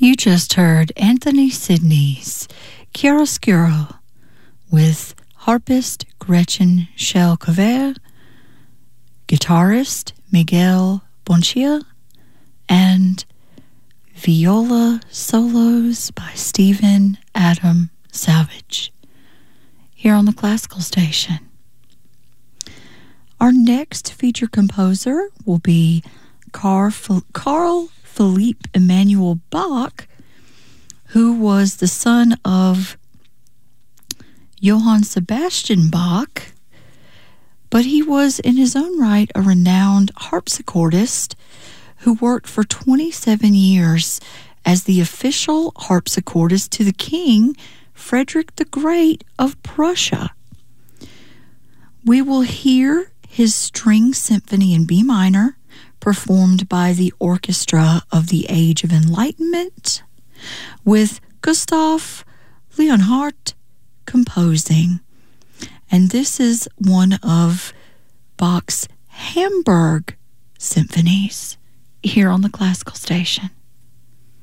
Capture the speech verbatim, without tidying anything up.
You just heard Anthony Sidney's Chiaroscuro with harpist Gretchen Schell-Claver, guitarist Miguel Bonchia, and viola solos by Stephen Adam Savage here on the Classical Station. Our next feature composer will be Carl, Carl Philipp Emanuel Bach, who was the son of Johann Sebastian Bach, but he was in his own right a renowned harpsichordist who worked for twenty-seven years as the official harpsichordist to the King Frederick the Great of Prussia. We will hear his string symphony in B minor, performed by the Orchestra of the Age of Enlightenment, with Gustav Leonhardt composing. And this is one of Bach's Hamburg symphonies here on the Classical Station.